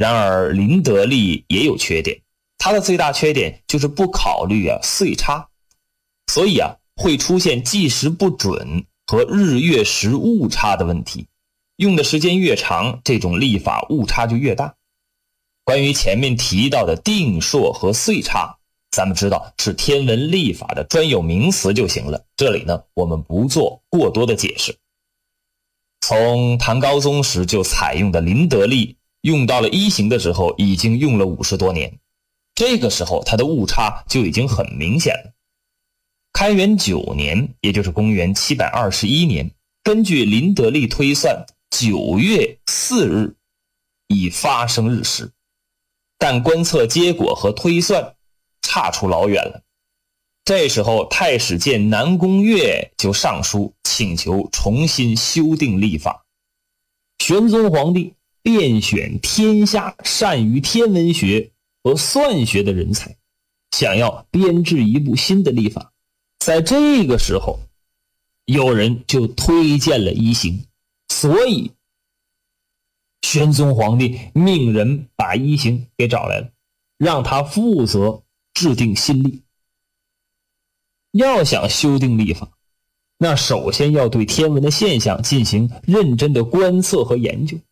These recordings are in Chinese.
然而林德历也有缺点，他的最大缺点就是不考虑岁差，所以会出现计时不准和日月时误差的问题，用的时间越长，这种历法误差就越大。关于前面提到的定朔和岁差，咱们知道是天文历法的专有名词就行了，这里呢我们不做过多的解释。从唐高宗时就采用的林德历，用到了一刑的时候已经用了50多年，这个时候它的误差就已经很明显了。开元9年，也就是公元721年，根据林德历推算9月4日已发生日食，但观测结果和推算差出老远了。这时候太史监南宫岳就上书请求重新修订历法。玄宗皇帝遍选天下善于天文学和算学的人才，想要编制一部新的历法。在这个时候，有人就推荐了一刑，所以玄宗皇帝命人把一刑给找来了，让他负责制定新历。要想修订历法，那首先要对天文的现象进行认真的观测和研究。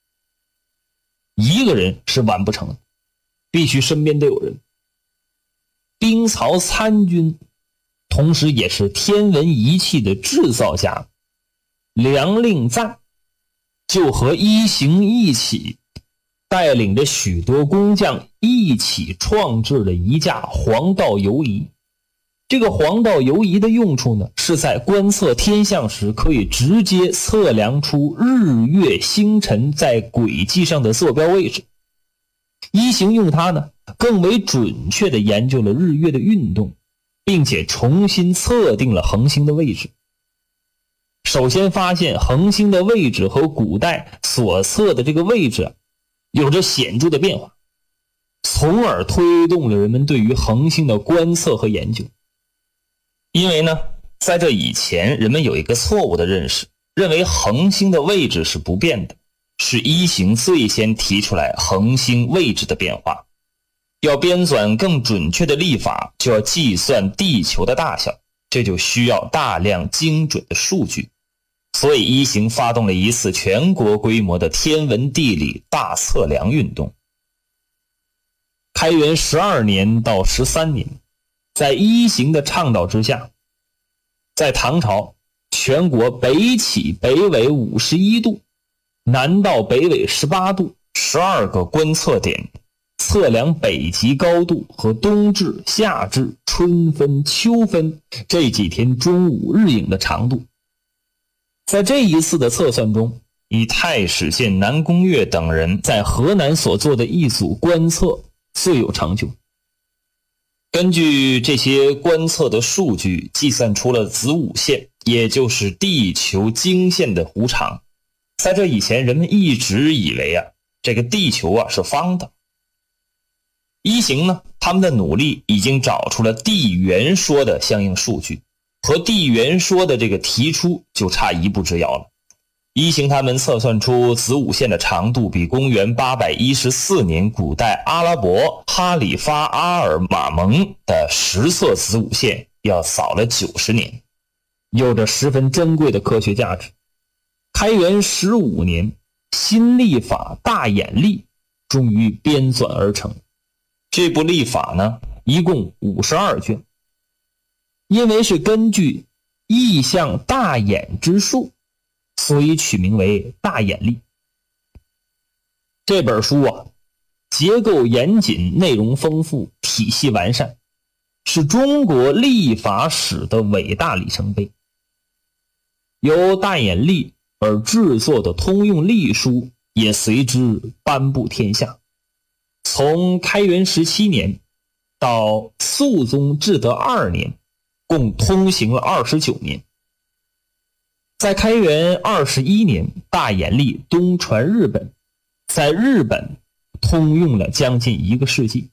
一个人是完不成的，必须身边都有人。兵曹参军，同时也是天文仪器的制造家梁令赞，就和一行一起带领着许多工匠一起创制了一架黄道游仪。这个黄道游仪的用处呢，是在观测天象时可以直接测量出日月星辰在轨迹上的坐标位置。一行用它呢，更为准确地研究了日月的运动，并且重新测定了恒星的位置。首先发现恒星的位置和古代所测的这个位置有着显著的变化，从而推动了人们对于恒星的观测和研究。因为呢，在这以前人们有一个错误的认识，认为恒星的位置是不变的，是一行最先提出来恒星位置的变化。要编纂更准确的历法，就要计算地球的大小，这就需要大量精准的数据。所以一行发动了一次全国规模的天文地理大测量运动。开元12年到13年，在一行的倡导之下，在唐朝全国北起北纬51度，南到北纬18度，12个观测点测量北极高度和冬至、夏至、春分、秋分这几天中午日影的长度。在这一次的测算中，以太史监南宫岳等人在河南所做的一组观测最有成就。根据这些观测的数据，计算出了子午线，也就是地球经线的弧长。在这以前，人们一直以为这个地球是方的。一行呢，他们的努力已经找出了地圆说的相应数据，和地圆说的这个提出就差一步之遥了。一行他们测算出子午线的长度比公元814年古代阿拉伯哈里发阿尔马蒙的10色子午线要早了90年，有着十分珍贵的科学价值。开元15年，新历法大衍历终于编纂而成。这部历法呢，一共52卷，因为是根据意象大衍之数，所以取名为大衍历。这本书结构严谨，内容丰富，体系完善，是中国历法史的伟大里程碑。由大衍历而制作的通用历书也随之颁布天下。从开元17年到肃宗至德2年，共通行了29年。在开元21年，大衍历东传日本，在日本通用了将近1个世纪。